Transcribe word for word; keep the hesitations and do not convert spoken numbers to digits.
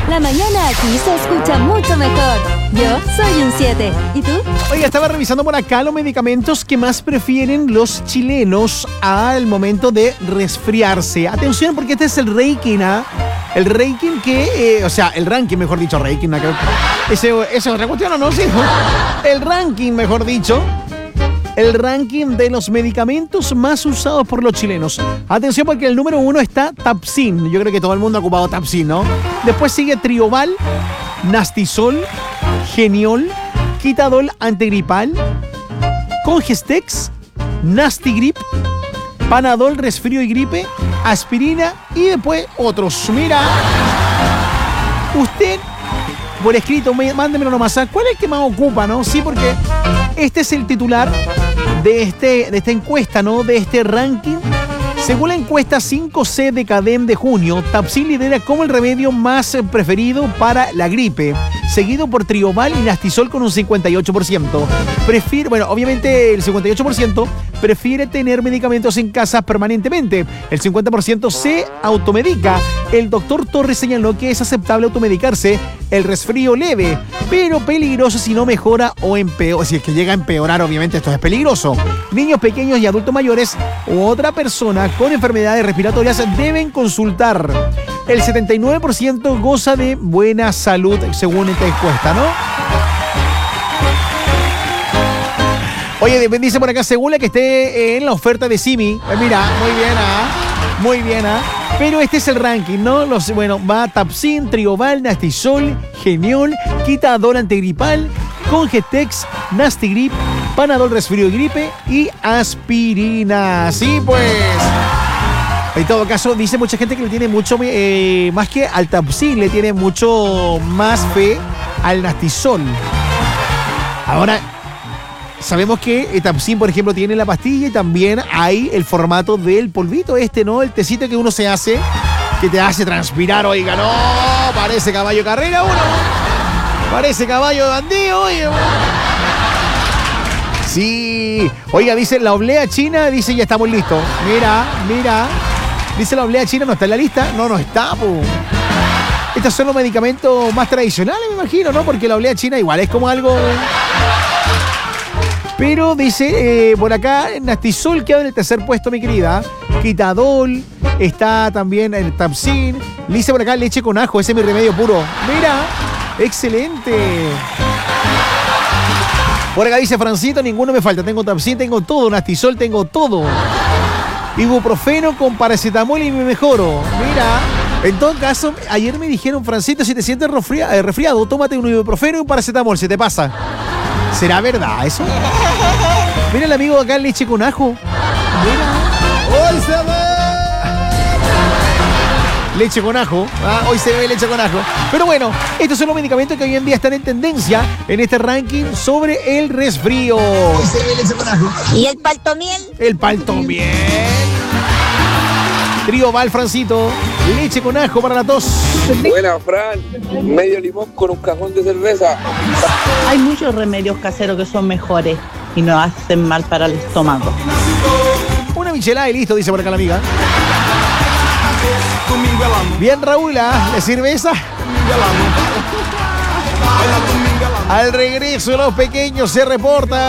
La mañana aquí se escucha mucho mejor. Yo soy un siete. ¿Y tú? Oiga, estaba revisando por acá los medicamentos que más prefieren los chilenos al momento de resfriarse. Atención, porque este es el ranking, ¿ah? El ranking que, eh, o sea, el ranking, mejor dicho, ranking, ¿no? Ese, esa es otra cuestión, ¿o no? Sí. El ranking, mejor dicho. El ranking de los medicamentos más usados por los chilenos. Atención, porque el número uno está Tapsin. Yo creo que todo el mundo ha ocupado Tapsin, ¿no? Después sigue Trioval, Nastisol, Geniol, Quitadol antigripal, Congestex, Nastigrip, Panadol resfrío y gripe, aspirina y después otros. Mira, usted por escrito, mándemelo nomás. ¿Cuál es el que más ocupa, no? Sí, porque este es el titular de, este, de esta encuesta, ¿no? De este ranking. Según la encuesta cinco C de Cadem de junio, Tapsin lidera como el remedio más preferido para la gripe, seguido por Trioval y Nastisol con un cincuenta y ocho por ciento. Prefiere, bueno, obviamente el cincuenta y ocho por ciento prefiere tener medicamentos en casa permanentemente. El cincuenta por ciento se automedica. El doctor Torres señaló que es aceptable automedicarse el resfrío leve, pero peligroso si no mejora o empeora. Si es que llega a empeorar, obviamente esto es peligroso. Niños pequeños y adultos mayores u otra persona con enfermedades respiratorias deben consultar. El setenta y nueve por ciento goza de buena salud según esta encuesta, ¿no? Oye, dice por acá, según la que esté en la oferta de Simi. Eh, mira, muy bien, ¿ah? Muy bien, ¿ah? Pero este es el ranking, ¿no? Los, bueno, va Tapsin, Trioval, Nastisol, Geniol, Quitadol antigripal, Congestex, Nastigrip, Panadol resfrío y gripe y aspirina. Sí, pues. En todo caso, dice mucha gente que le tiene mucho, eh, más que al Tapsin, le tiene mucho más fe al Nastisol. Ahora, sabemos que Tapsin, por ejemplo, tiene la pastilla y también hay el formato del polvito este, ¿no? El tecito que uno se hace, que te hace transpirar, oiga, no, parece caballo de carrera uno, parece caballo de bandido, oiga. Sí, oiga, dice la oblea china, dice ya estamos listos. Mira, mira, dice la oblea china, ¿no está en la lista? No, no está, po. Estos son los medicamentos más tradicionales, me imagino, ¿no? Porque la oblea china igual es como algo... Pero dice, eh, por acá, Nastisol queda en el tercer puesto, mi querida. Quitadol, está también el Tapsin. Dice por acá, leche con ajo, ese es mi remedio puro. Mira, excelente. Por acá dice Francito, ninguno me falta. Tengo Tapsin, tengo todo, Nastisol, tengo todo. Ibuprofeno con paracetamol y me mejoro. Mira, en todo caso, ayer me dijeron, Francito, si te sientes resfriado, resfriado tómate un ibuprofeno y un paracetamol, se te pasa. ¿Será verdad eso? Mira el amigo acá, leche con ajo. Mira. ¡Hoy se ve! Leche con ajo. Ah, hoy se ve leche con ajo. Pero bueno, estos son los medicamentos que hoy en día están en tendencia en este ranking sobre el resfrío. Hoy se ve leche con ajo. ¿Y el paltomiel? El paltomiel. Trioval, Francito. Leche con ajo para la tos. Buena, Fran. Medio limón con un cajón de cerveza. Hay muchos remedios caseros que son mejores y no hacen mal para el estómago. Una michelada y listo, dice por acá la amiga. Bien, Raúl, ¿ah? ¿Le sirve esa? Al regreso, los pequeños se reportan.